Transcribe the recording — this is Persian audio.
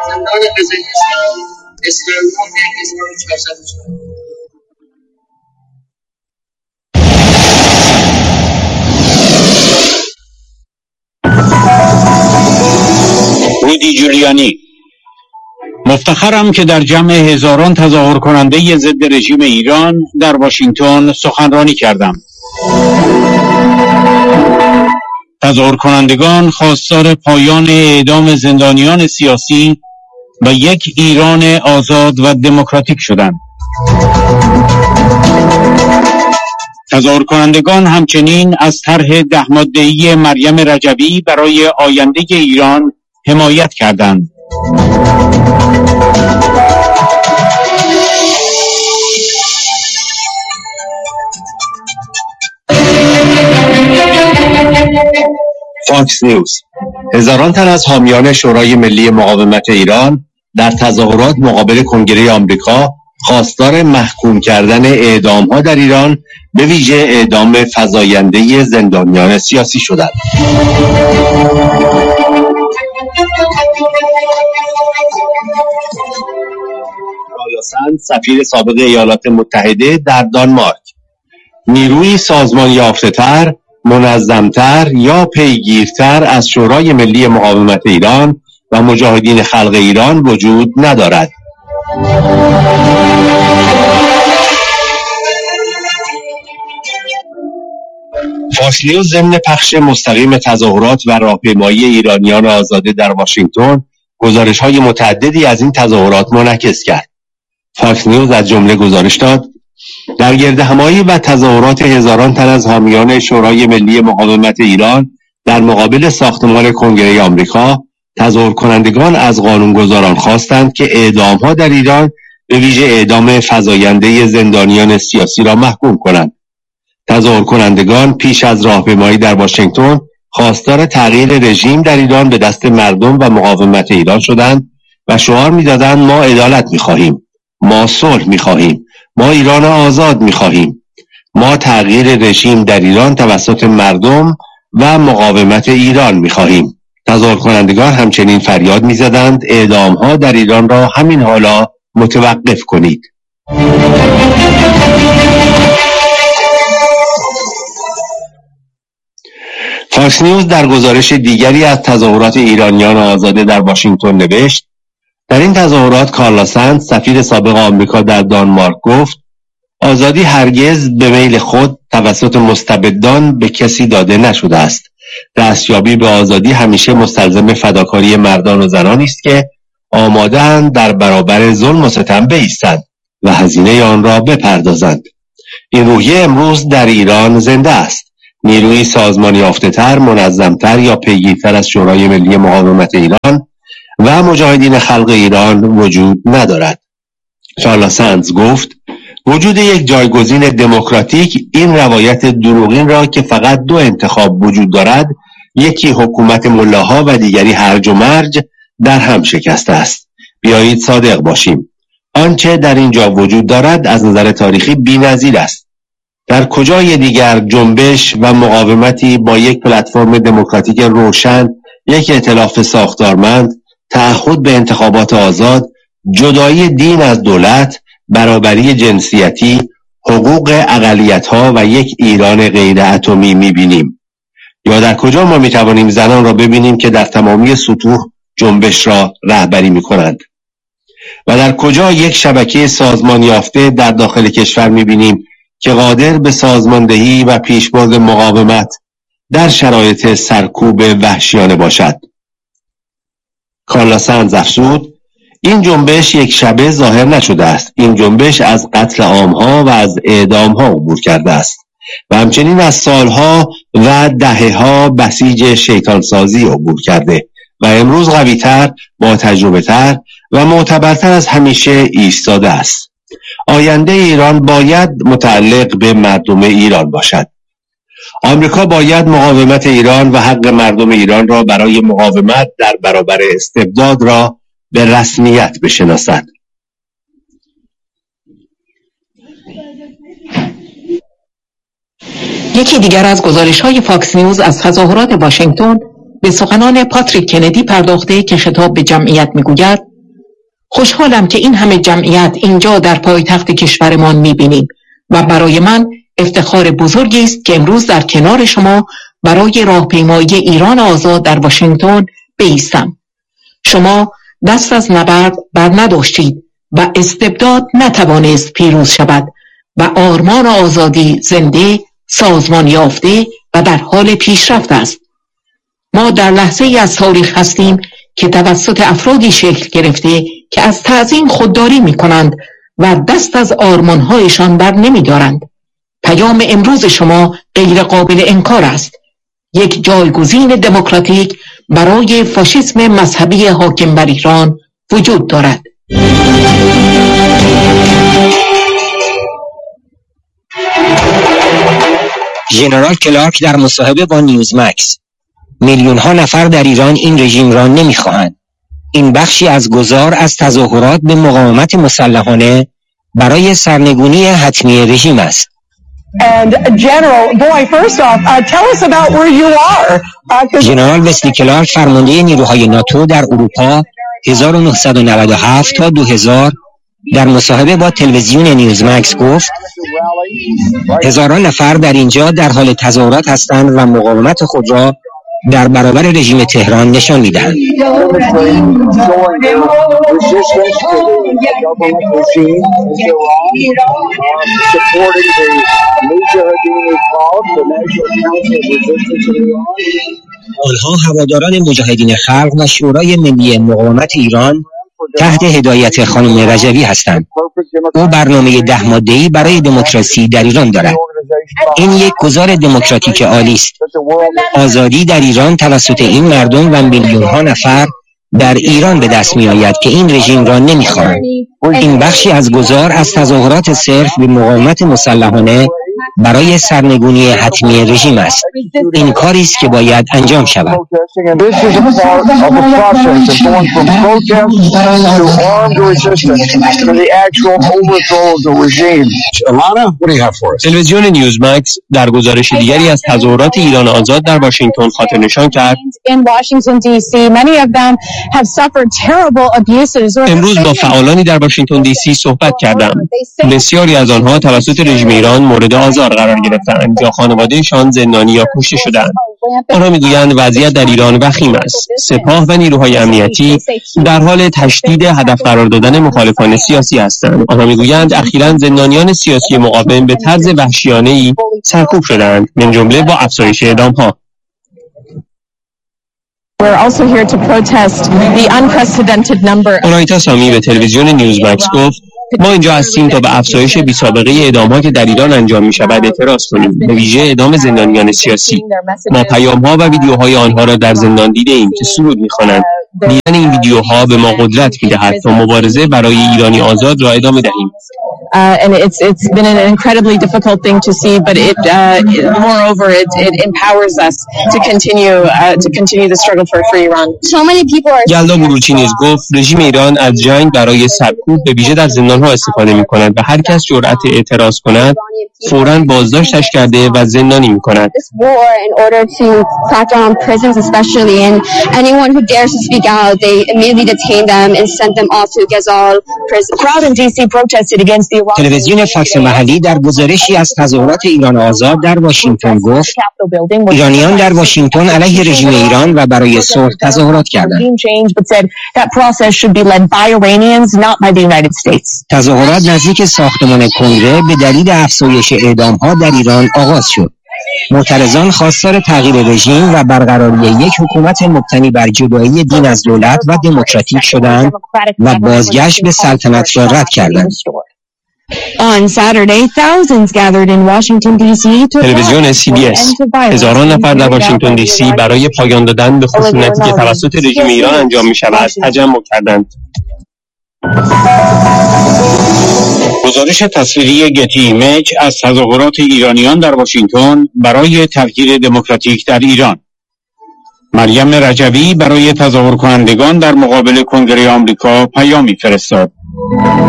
زندان قضایی اسلامی 1404. رودی جولیانی: مفتخرم که در جمع هزاران تظاهر کننده ضد رژیم ایران در واشنگتن سخنرانی کردم. تظاهر کنندگان خواستار پایان اعدام زندانیان سیاسی و یک ایران آزاد و دموکراتیک شدند. تظاهر کنندگان همچنین از طرح 10 ماده‌ای مریم رجبی برای آینده ایران حمایت کردند. فاکس نیوز: هزاران تن از حامیان شورای ملی مقاومت ایران در تظاهرات مقابل کنگره آمریکا خواستار محکوم کردن اعدام‌ها در ایران، به ویژه اعدام فزاینده زندانیان سیاسی شدند. رایاسند، سفیر سابق ایالات متحده در دانمارک: نیروی سازمان یافته‌تر، منظمتر یا پیگیرتر از شورای ملی مقاومت ایران و مجاهدین خلق ایران وجود ندارد. فاکس نیوز ضمن پخش مستقیم تظاهرات و راهپیمایی ایرانیان آزاده در واشنگتن گزارش‌های متعددی از این تظاهرات منعکس کرد. فاکس نیوز از جمله گزارش داد: در گردهمایی و تظاهرات هزاران تن از حامیان شورای ملی مقاومت ایران در مقابل ساختمان کنگره آمریکا، تظاهر کنندگان از قانونگذاران خواستند که اعدام‌ها در ایران، به ویژه اعدام فزاینده زندانیان سیاسی را محکوم کنند. تظاهر کنندگان پیش از راهپیمایی در واشنگتن خواستار تغییر رژیم در ایران به دست مردم و مقاومت ایران شدند و شعار می‌دادند: ما عدالت می‌خواهیم، ما صلح می‌خواهیم، ما ایران آزاد می‌خواهیم، ما تغییر رژیم در ایران توسط مردم و مقاومت ایران می‌خواهیم. تظاهر کنندگان همچنین فریاد می‌زدند: اعدام‌ها در ایران را همین حالا متوقف کنید. فاکس نیوز در گزارش دیگری از تظاهرات ایرانیان آزاده در واشنگتن نوشت: در این تظاهرات کارلا سند، سفیر سابق آمریکا در دانمارک گفت: آزادی هرگز به میل خود توسط مستبدان به کسی داده نشده است. دستیابی به آزادی همیشه مستلزم فداکاری مردان و زنانی است که آماده‌اند در برابر ظلم و ستم بایستند و هزینه آن را بپردازند. این روحیه امروز در ایران زنده است. نیروی سازمان یافته‌تر، منظمتر یا پیگیرتر از شورای ملی مقاومت ایران و مجاهدین خلق ایران وجود ندارد. کارلا سندز گفت: وجود یک جایگزین دموکراتیک این روایت دروغین را که فقط 2 انتخاب وجود دارد، یکی حکومت ملاها و دیگری هرج و مرج، در هم شکسته است. بیایید صادق باشیم. آنچه در اینجا وجود دارد از نظر تاریخی بی‌نظیر است. در کجای دیگر جنبش و مقاومتی با یک پلتفرم دموکراتیک روشن، یک ائتلاف ساختارمند، تعهد به انتخابات آزاد، جدایی دین از دولت، برابری جنسیتی، حقوق اقلیت‌ها و یک ایران غیر اتمی می‌بینیم؟ یا در کجا ما می‌توانیم زنان را ببینیم که در تمامی سطوح جنبش را رهبری می‌کنند؟ و در کجا یک شبکه سازمان یافته در داخل کشور می‌بینیم که قادر به سازماندهی و پیشبرد مقاومت در شرایط سرکوب وحشیانه باشد؟ کارلا سندز افزود: این جنبش یک شبه ظاهر نشده است. این جنبش از قتل عامها و از اعدامها عبور کرده است و همچنین از سالها و دهه‌ها بسیج شیطانسازی عبور کرده و امروز قوی‌تر، با تجربه‌تر و معتبرتر از همیشه ایستاده است. آینده ایران باید متعلق به مردم ایران باشد. آمریکا باید مقاومت ایران و حق مردم ایران را برای مقاومت در برابر استبداد را به رسمیت بشناسد. یکی دیگر از گزارش‌های فاکس نیوز از تظاهرات واشنگتن به سخنان پاتریک کندی پرداخته که خطاب به جمعیت می‌گوید: خوشحالم که این همه جمعیت اینجا در پایتخت کشورمان می‌بینیم و برای من افتخار بزرگی است که امروز در کنار شما برای راهپیمایی ایران آزاد در واشنگتن بایستم. شما دست از نبرد بر نداشتید و استبداد نتوانست پیروز شود و آرمان آزادی زنده، سازمان یافته و در حال پیشرفت است. ما در لحظه ای از تاریخ هستیم که توسط افرادی شکل گرفته که از تعظیم خودداری می کنند و دست از آرمانهایشان بر نمی دارند. پیام امروز شما غیر قابل انکار است. یک جایگزین دموکراتیک برای فاشیسم مذهبی حاکم بر ایران وجود دارد. ژنرال کلارک در مصاحبه با نیوزمکس: میلیون ها نفر در ایران این رژیم را نمیخواهند. این بخشی از گذار از تظاهرات به مقاومت مسلحانه برای سرنگونی حتمی رژیم است. ژنرال وسلی کلارک، فرمانده نیروهای ناتو در اروپا 1997 تا 2000، در مصاحبه با تلویزیون نیوزمکس گفت: هزاران نفر در اینجا در حال تظاهرات هستند و مقاومت خود را در برابر رژیم تهران نشان می‌دهند. آنها هواداران مجاهدین خلق و شورای ملی مقاومت ایران تحت هدایت خانم رجوی هستند. او برنامه 10 ماده‌ای برای دموکراسی در ایران دارد. این یک گذار دموکراتیک عالی است. آزادی در ایران توسط این مردم و میلیون‌ها نفر در ایران به دست می‌آید که این رژیم را نمی‌خواهند. این بخشی از گذار از تظاهرات صرف به مقاومت مسلحانه برای سرنگونی حتمی رژیم است. این کاری است که باید انجام شود. تلویزیون نیوزمکس در گزارش دیگری از تظاهرات ایران آزاد در واشنگتن خاطر نشان کرد: امروز با فعالانی در واشنگتن دی سی صحبت کردم. بسیاری از آنها توسط رژیم ایران مورد آزار قرار گرفتند یا خانوادهشان زندانی یا کشته شدند. آنها میگویند وضعیت در ایران وخیم است. سپاه و نیروهای امنیتی در حال تشدید هدف قرار دادن مخالفان سیاسی هستند. آنها میگویند اخیراً زندانیان سیاسی مقاوم به طرز وحشیانه‌ای سرکوب شدند، من جمله با افزایش اعدام‌ها. آنایتا سامی به تلویزیون نیوزمکس گفت: ما اینجا هستیم تا به افزایش بی‌سابقه اعدام‌ها که در ایران انجام می‌شود اعتراض کنیم، به ویژه اعدام زندانیان سیاسی. ما پیام‌ها و ویدیوهای آنها را در زندان دیده‌ایم که سرود می‌خوانند. دیدن این ویدیوها به ما قدرت می‌دهد تا مبارزه برای ایرانی آزاد را ادامه دهیم. And it's been an incredibly difficult thing to see, but moreover it empowers us to continue the struggle for free Iran. So many people are. یلدا بروچی نیز گفت: رژیم ایران از جنگ برای سرکوب به ویژه در زندان‌ها استفاده می‌کند و هر کس جرأت اعتراض کند فوراً بازداشتش کرده و زندانی می‌کند. This war in order to crack down on prisons especially, and anyone who dares to speak out, they immediately detain them and send them off to Gazal prison. Crowd in DC protested against the تلویزیون فاکس محلی در گزارشی از تظاهرات ایران آزاد در واشنگتن گفت: ایرانیان در واشنگتن علیه رژیم ایران و برای صلح تظاهرات کردند. تظاهرات نزدیک ساختمان کنگره به دلیل افزایش اعدام‌ها در ایران آغاز شد. معترضان خواستار تغییر رژیم و برقراری یک حکومت مبتنی بر جدایی دین از دولت و دموکراتیک شدند و بازگشت به سلطنت را رد کردند. On Saturday, thousands gathered in Washington D.C. تلویزیون CBS: هزاران نفر در واشنگتن دی سی برای پایان دادن به خشونتی که توسط رژیم ایران انجام می‌شود تجمع کردند. گزارش تصویری گتی ایمیج از تظاهرات ایرانیان در واشنگتن برای تغییر دموکراتیک در ایران. مریم رجوی برای تظاهر کنندگان در مقابل کنگره آمریکا پیامی فرستاد.